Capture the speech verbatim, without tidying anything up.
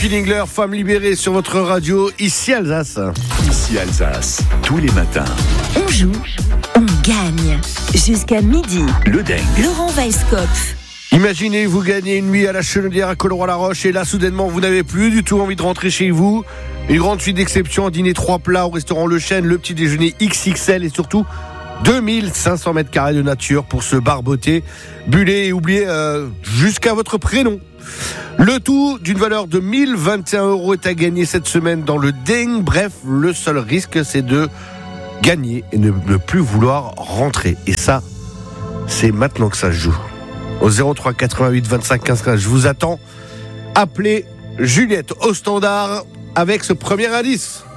Schillingler, femme libérée sur votre radio, ici Alsace. Ici Alsace, tous les matins. On joue, on gagne. Jusqu'à midi. Le dingue. Laurent Weisskopf. Imaginez, vous gagnez une nuit à la Chenaudière à Colleroy-la-Roche et là, soudainement, vous n'avez plus du tout envie de rentrer chez vous. Une grande suite d'exception, un dîner trois plats au restaurant Le Chêne, le petit déjeuner X X L et surtout deux mille cinq cents mètres carrés de nature pour se barboter, buller et oublier euh, jusqu'à votre prénom. Le tout d'une valeur de mille vingt et un euros est à gagner cette semaine dans le Ding. Bref, le seul risque, c'est de gagner et ne, ne plus vouloir rentrer. Et ça, c'est maintenant que ça se joue. Au zéro trois quatre-vingt-huit vingt-cinq quinze quinze, je vous attends. Appelez Juliette au standard avec ce premier indice.